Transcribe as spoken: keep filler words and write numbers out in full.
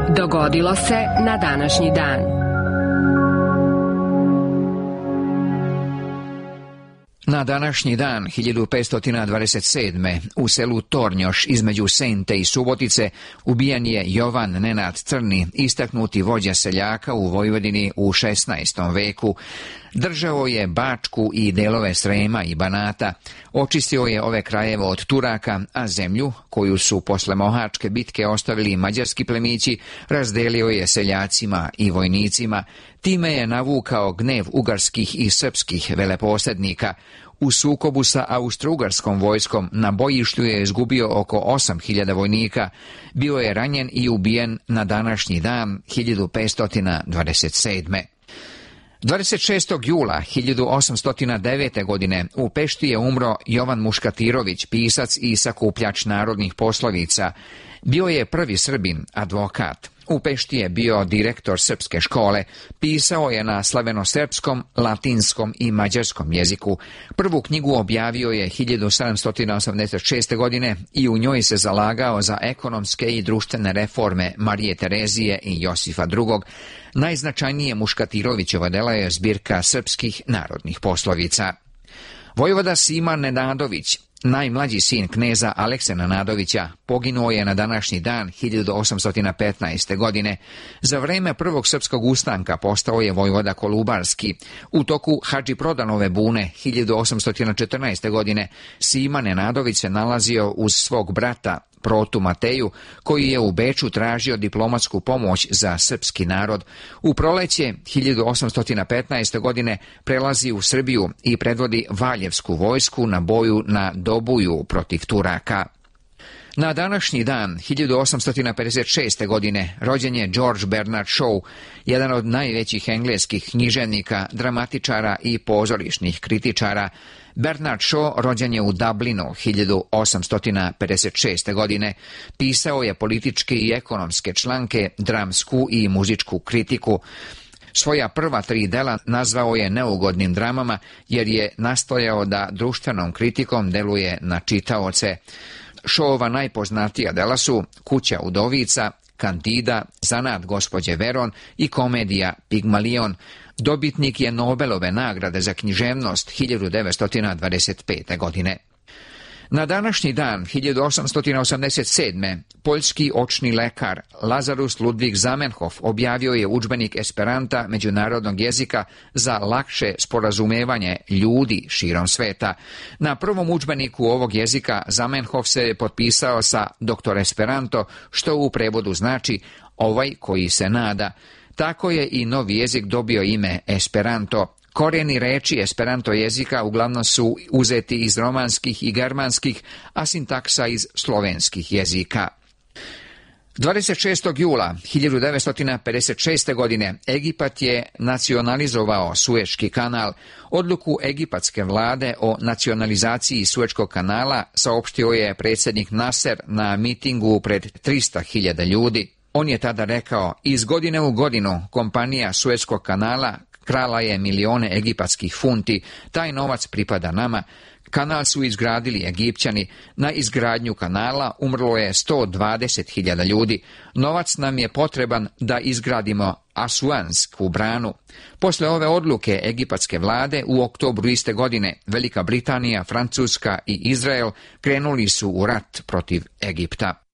Dogodilo se na današnji dan. Na današnji dan hiljadu petsto dvadeset sedme. u selu Tornjoš između Sente i Subotice ubijan je Jovan Nenad Crni, istaknuti vođa seljaka u Vojvodini u šesnaestom veku. Držao je Bačku i delove Srema i Banata, očistio je ove krajeve od Turaka, a zemlju, koju su posle Mohačke bitke ostavili mađarski plemići, razdelio je seljacima i vojnicima. Time je navukao gnev ugarskih i srpskih veleposrednika. U sukobu sa austrougarskom vojskom na bojištu je izgubio oko osam hiljada vojnika. Bio je ranjen i ubijen na današnji dan hiljadu petsto dvadeset sedme. dvadeset šestog jula hiljadu osamsto devete. godine u Pešti je umro Jovan Muškatirović, pisac i sakupljač narodnih poslovica. Bio je prvi Srbin, advokat. U Pešti je bio direktor srpske škole, pisao je na slavenosrpskom, latinskom i mađarskom jeziku. Prvu knjigu objavio je hiljadu sedamsto osamdeset šeste. godine i u njoj se zalagao za ekonomske i društvene reforme Marije Terezije i Josifa drugog. Najznačajnije Muškatirovićeva dela je zbirka srpskih narodnih poslovica. Vojvoda Sima Nenadović, najmlađi sin kneza Alekse Nenadovića, poginuo je na današnji dan hiljadu osamsto petnaeste. godine. Za vreme prvog srpskog ustanka postao je vojvoda Kolubarski. U toku Hadžiprodanove bune hiljadu osamsto četrnaeste. godine Sima Nenadović se nalazio uz svog brata Protu Mateju, koji je u Beču tražio diplomatsku pomoć za srpski narod. U proleće hiljadu osamsto petnaeste. godine prelazi u Srbiju i predvodi Valjevsku vojsku na boju na Dobuju protiv Turaka. Na današnji dan hiljadu osamsto pedeset šeste. godine rođen je George Bernard Shaw, jedan od najvećih engleskih književnika, dramatičara i pozorišnih kritičara. Bernard Shaw rođen je u Dublinu hiljadu osamsto pedeset šeste. godine. Pisao je političke i ekonomske članke, dramsku i muzičku kritiku. Svoja prva tri dela nazvao je neugodnim dramama jer je nastojao da društvenom kritikom deluje na čitaoce. Shawova najpoznatija dela su Kuća udovica, Kandida, Zanat gospođe Veron i komedija Pigmalion. Dobitnik je Nobelove nagrade za književnost hiljadu devetsto dvadeset pete. godine. Na današnji dan hiljadu osamsto osamdeset sedme. poljski očni lekar Lazarus Ludvig Zamenhof objavio je udžbenik Esperanta međunarodnog jezika za lakše sporazumevanje ljudi širom sveta. Na prvom udžbeniku ovog jezika Zamenhof se potpisao sa doktor Esperanto, što u prevodu znači ovaj koji se nada. Tako je i novi jezik dobio ime Esperanto. Korijeni reči Esperanto jezika uglavnom su uzeti iz romanskih i germanskih, a sintaksa iz slovenskih jezika. dvadeset šestog jula hiljadu devetsto pedeset šeste. godine Egipat je nacionalizovao Sueški kanal. Odluku egipatske vlade o nacionalizaciji Sueškog kanala saopštio je predsjednik Naser na mitingu pred trista hiljada ljudi. On je tada rekao: iz godine u godinu kompanija Sueškog kanala krala je milione egipatskih funti, taj novac pripada nama. Kanal su izgradili Egipćani, na izgradnju kanala umrlo je sto dvadeset hiljada ljudi. Novac nam je potreban da izgradimo Asuansku branu. Posle ove odluke egipatske vlade u oktobru iste godine Velika Britanija, Francuska i Izrael krenuli su u rat protiv Egipta.